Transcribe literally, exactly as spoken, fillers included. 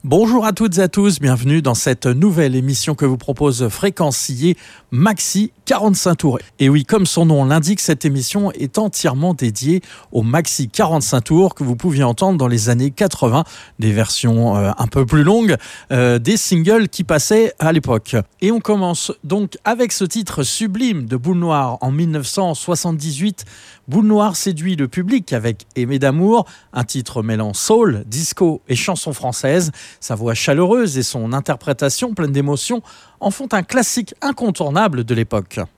Bonjour à toutes et à tous, bienvenue dans cette nouvelle émission que vous propose Fréquencier Maxi quarante-cinq tours. Et oui, comme son nom l'indique, cette émission est entièrement dédiée au Maxi quarante-cinq tours que vous pouviez entendre dans les années quatre-vingts, des versions euh, un peu plus longues, euh, des singles qui passaient à l'époque. Et on commence donc avec ce titre sublime de Boule Noire en dix-neuf cent soixante-dix-huit. Boule Noire séduit le public avec Aimé d'amour, un titre mêlant soul, disco et chanson française. Sa voix chaleureuse et son interprétation pleine d'émotion en font un classique incontournable de l'époque.